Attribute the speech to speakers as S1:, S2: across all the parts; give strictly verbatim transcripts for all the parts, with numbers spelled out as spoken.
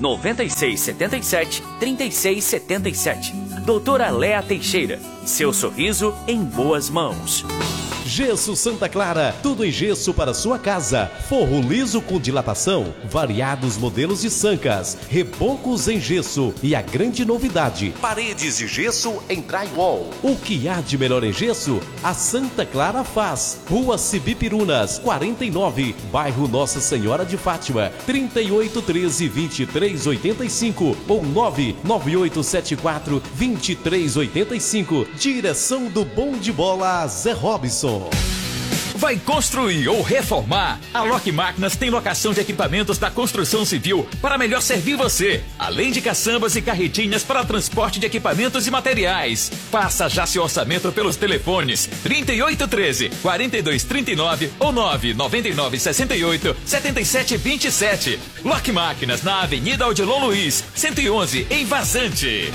S1: nove seis sete sete, três seis sete sete. Doutora Léa Teixeira, seu sorriso em boas mãos.
S2: Gesso Santa Clara, tudo em gesso para sua casa. Forro liso com dilatação, variados modelos de sancas, rebocos em gesso e a grande novidade, paredes de gesso em drywall. O que há de melhor em gesso, a Santa Clara faz. Rua Cibipirunas, quarenta e nove, bairro Nossa Senhora de Fátima, trinta e oito, treze, vinte e três, oitenta e cinco ou nove nove oito sete quatro, vinte e três oitenta e cinco. Direção do Bom de Bola, Zé Robson.
S3: Vai construir ou reformar? A Lock Máquinas tem locação de equipamentos da construção civil para melhor servir você, além de caçambas e carretinhas para transporte de equipamentos e materiais. Faça já seu orçamento pelos telefones trinta e oito, treze, quarenta e dois, trinta e nove ou nove nove nove, sessenta e oito, setenta e sete, vinte e sete. Lock Máquinas na Avenida Odilon Luiz, cento e onze, em Vazante.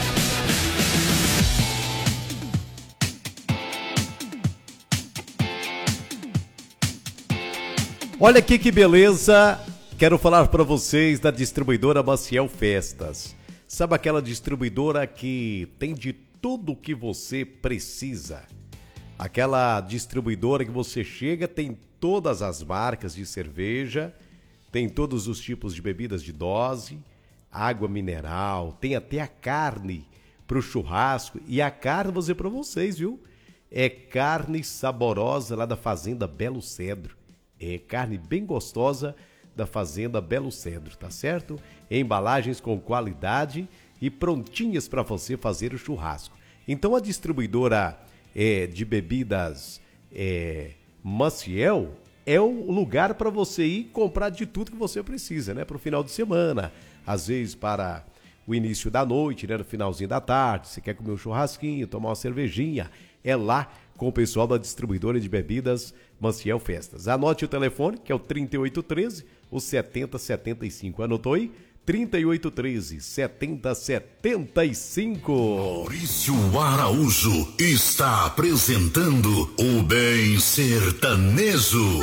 S2: Olha aqui que beleza, quero falar para vocês da distribuidora Maciel Festas. Sabe aquela distribuidora que tem de tudo o que você precisa? Aquela distribuidora que você chega, tem todas as marcas de cerveja, tem todos os tipos de bebidas de dose, água mineral, tem até a carne para o churrasco. E a carne, vou dizer para vocês, viu? É carne saborosa lá da Fazenda Belo Cedro. É carne bem gostosa da Fazenda Belo Cedro, tá certo? Embalagens com qualidade e prontinhas para você fazer o churrasco. Então a distribuidora é, de bebidas é, Maciel é o lugar para você ir comprar de tudo que você precisa, né? Para o final de semana, às vezes para o início da noite, né? No finalzinho da tarde, você quer comer um churrasquinho, tomar uma cervejinha, é lá com o pessoal da distribuidora de bebidas Maciel Festas. Anote o telefone, que é o trinta e oito, treze, o setenta, setenta e cinco. Anotou aí? trinta e oito, treze, setenta, setenta e cinco.
S4: Maurício Araújo está apresentando o Bem Sertanejo.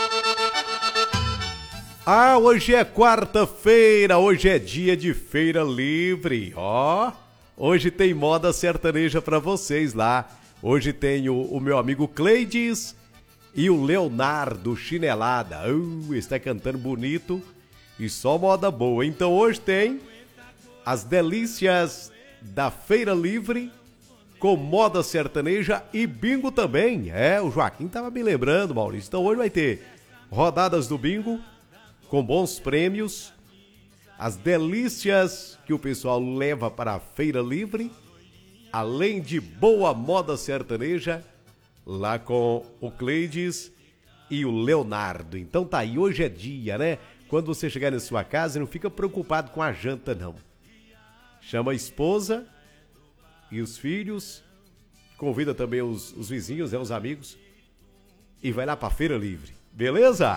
S2: Ah, hoje é quarta-feira, hoje é dia de feira livre, ó. Hoje tem moda sertaneja pra vocês lá. Hoje tem o, o meu amigo Cleides e o Leonardo Chinelada. Uh, está cantando bonito e só moda boa. Então hoje tem as delícias da Feira Livre com moda sertaneja e bingo também. É, o Joaquim estava me lembrando, Maurício. Então hoje vai ter rodadas do bingo com bons prêmios, as delícias que o pessoal leva para a Feira Livre, além de boa moda sertaneja, lá com o Cleides e o Leonardo. Então tá aí, hoje é dia, né? Quando você chegar na sua casa, não fica preocupado com a janta, não. Chama a esposa e os filhos, convida também os, os vizinhos, né, os amigos, e vai lá pra Feira Livre, beleza?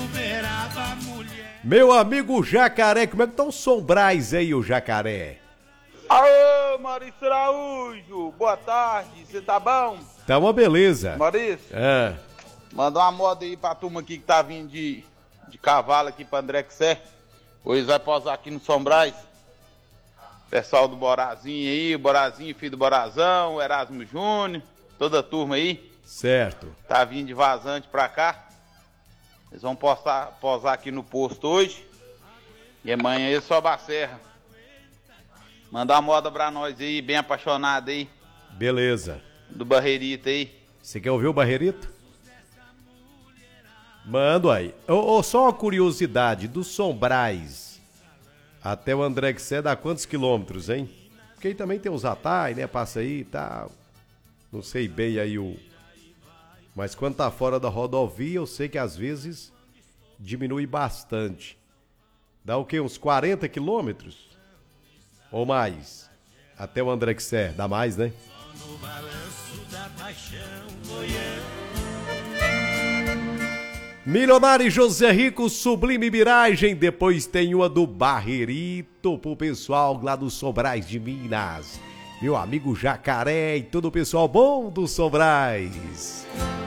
S2: Meu amigo Jacaré, como é que tá o Sombrais aí, o Jacaré?
S5: Aô, Maurício Araújo, boa tarde, você tá bom?
S2: Tá uma beleza.
S5: Maurício,
S2: É.
S5: manda uma moda aí pra turma aqui que tá vindo de, de cavalo aqui pra André Xé. Hoje vai posar aqui no Sombrais. Pessoal do Borazinho aí, o Borazinho, filho do Borazão, o Erasmo Júnior, toda a turma aí.
S2: Certo.
S5: Tá vindo de Vazante pra cá. Eles vão postar, posar aqui no posto hoje. E amanhã eles sobem a serra. Mandar uma moda pra nós aí, bem apaixonado aí.
S2: Beleza.
S5: Do Barreirito aí.
S2: Você quer ouvir o Barreirito? Mando aí. Ô, ô, só uma curiosidade, do Sombrais até o André Xé dá quantos quilômetros, hein? Porque aí também tem os atalhos, né? Passa aí e tal. Não sei bem aí o... Mas quando tá fora da rodovia, eu sei que às vezes diminui bastante. Dá o quê? Uns quarenta quilômetros? Ou mais? Até o André Xé, dá mais, né? Milionário José Rico, Sublime Miragem. Depois tem uma do Barreirito pro pessoal lá do Sobrais de Minas. Meu amigo Jacaré e todo o pessoal bom do Sobrais.